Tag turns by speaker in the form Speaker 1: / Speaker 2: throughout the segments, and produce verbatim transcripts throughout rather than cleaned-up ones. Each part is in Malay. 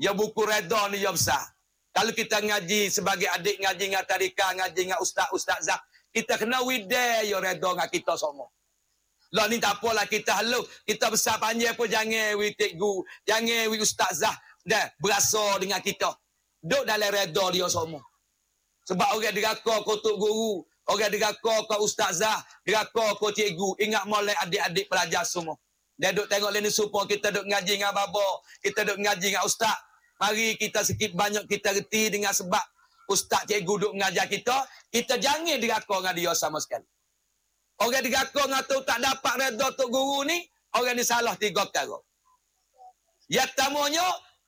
Speaker 1: Ya buku reda ni ya besar. Kalau kita ngaji sebagai adik ngaji dengan tadika, ngaji dengan ustaz-ustazah, kita kena wideh ya reda dengan kita semua. Lah ni tak apalah kita halu, kita besar panjang pun jangan wi cikgu, jangan wi ustazah dah berasa dengan kita. Duk dalam reda dia semua. Sebab orang deraka kau tok guru, orang deraka kau ustazah, deraka kau cikgu, ingat molek adik-adik pelajar semua. Dia duk tengok lain supaya kita duk ngaji dengan baba, kita duk ngaji dengan ustaz. Mari kita sikit banyak kita reti dengan sebab ustaz cikgu duk mengajar kita, kita jangan deraka dengan dia sama sekali. Orang deraka dengan tu tak dapat redha tok guru ni, orang ni salah tiga perkara. Yang pertamanya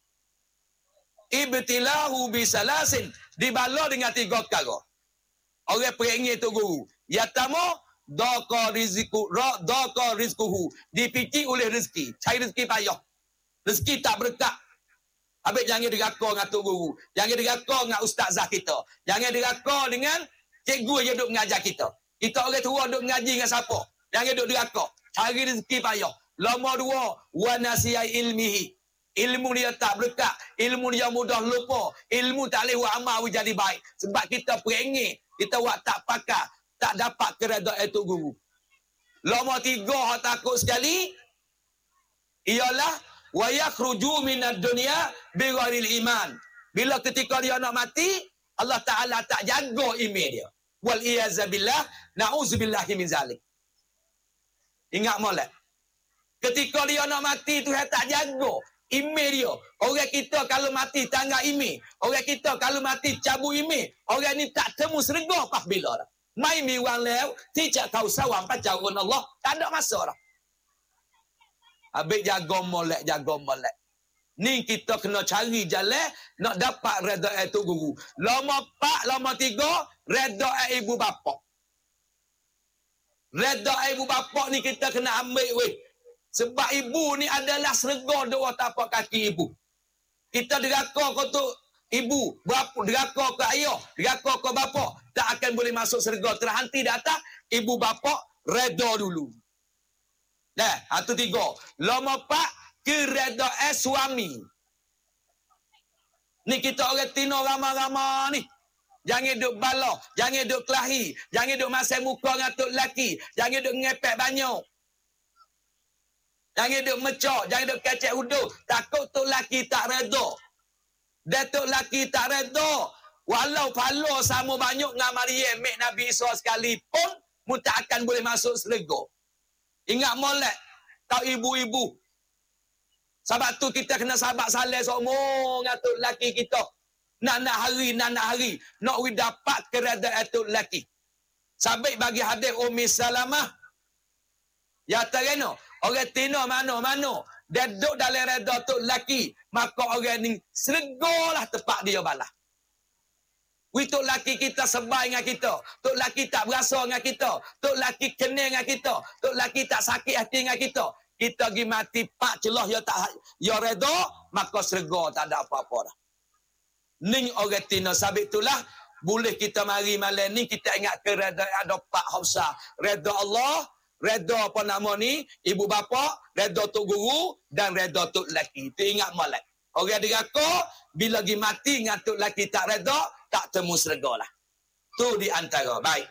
Speaker 1: ibtilahu bisalasin, dibala dengan tiga perkara. Orang peringin tok guru. Yang pertama daqa rizqu ra daqa rizquhu, dipikir oleh rezeki, cari rezeki payah. Rezeki tak berkat. Habis jangan deraka dengan tok guru, jangan deraka dengan ustazah kita, jangan deraka dengan cikgu yang duk mengajar kita. Kita orang tua duk mengaji dengan siapa? Jangan duk deraka. Cari rezeki payah. Lama dua, wa nasiyai ilmihi. Ilmu dia tak berkat, ilmu dia mudah lupa, ilmu tak boleh buat amal jadi baik. Sebab kita perengih, kita buat tak pakar, tak dapat keredaan tok guru. Lama tiga hak takut sekali ialah wa yakhruju minad dunya bighairil iman. Bila ketika dia nak mati, Allah Taala tak jaga iman dia. Wal iyazabillah, na'udzubillahi min zalik. Ingat molek. Ketika dia nak mati, Tuhan tak jaga iman dia. Orang kita kalau mati tangga iman, orang kita kalau mati cabut iman, orang ni tak temu syurga pas bila dah. Mai mi wang lew, tidak tahu sawang pacaun Allah, tak ada masa dah. Habis jaga molek, jaga molek. Ni kita kena cari jalan nak dapat redha tok guru. Lama pak, lama tiga, redha ibu bapa. Redha ibu bapa ni kita kena ambil weh. Sebab ibu ni adalah serga dua tapak kaki ibu. Kita deraka kau tu ibu, bapa, deraka ke ayah, deraka ke bapa, tak akan boleh masuk serga. Terhenti di atas ibu bapa, redha dulu. Dah, satu tiga. Lama pak, keredaan suami. Ni kita orang tino ramah-ramah ni. Jangan duk bala, jangan duk kelahi, jangan duk masai muka dengan tok lelaki, jangan duk ngepek banyak. Jangan duk mecok, jangan duk kacak uduk. Takut tok lelaki tak redha. Dan tok lelaki tak redha, walau pahala sama banyak dengan Maryam, mek Nabi Isa sekalipun, mu tak akan boleh masuk syurga. Ingat molek, tahu ibu-ibu. Sebab tu kita kena sabar saleh semua dengan tok lelaki kita. Nak-nak hari, nak-nak hari. Nak we dapat keredaan tok lelaki. Sabit bagi hadis Ummi Salamah. Ya terena, orang tino mana-mana. Dia duduk dalam reda tok lelaki. Maka orang ni sergalah tempat dia balas. We tok laki kita sebai dengan kita. Tok laki tak berasa dengan kita. Tok laki kenal dengan kita. Tok laki tak sakit hati dengan kita. Kita pergi mati pak celah ya tak ya redha, maka serga tak ada apa-apa dah. Ning orang tino sabit itulah boleh kita mari malam ni kita ingat ke redha ada Pak Hafsah. Redha Allah, redha apa nama ni, ibu bapa, redha tok guru dan redha tok laki. Itu ingat malam. Orang deraka bila pergi mati dengan tok laki tak redha, tak temu syurga lah. Tu di antara. Baik.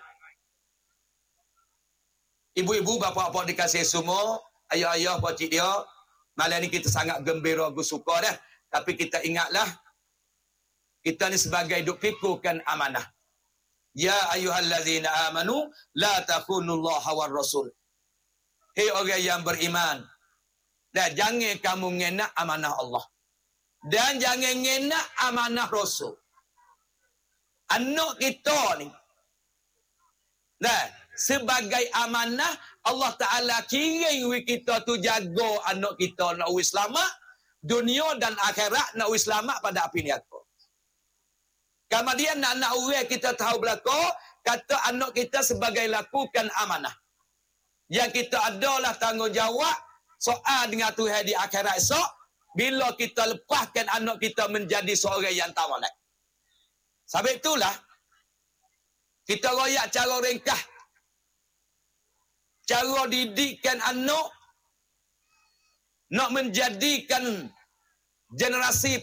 Speaker 1: Ibu-ibu, bapa-bapa dikasih semua, ayah-ayah, pakcik dia, malam ni kita sangat gembira, aku suka dah. Tapi kita ingatlah, kita ni sebagai duk pikirkan amanah. Ya ayyuhallazina amanu, la takhunullaha war rasul. Hei orang yang beriman, dan jangan kamu ngenak amanah Allah. Dan jangan ngenak amanah Rasul. Anak kita ni, nah, sebagai amanah Allah Ta'ala kirim kita tu jaga anak kita nak wis selamat dunia dan akhirat, nak wis selamat pada api neraka. Kemudian anak-anak orang kita tahu belaka, kata anak kita sebagai lakukan amanah. Yang kita adalah tanggungjawab soal dengan Tuhan di akhirat esok, bila kita lepaskan anak kita menjadi seorang yang tamanat. Sebab itulah, kita royak cara ringkas. Cara didikkan anak, nak menjadikan generasi